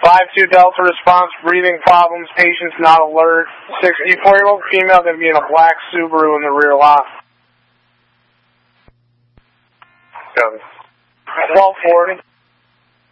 5-2 Delta response, breathing problems, patients not alert. 64-year-old female going to be in a black Subaru in the rear lot. 1240.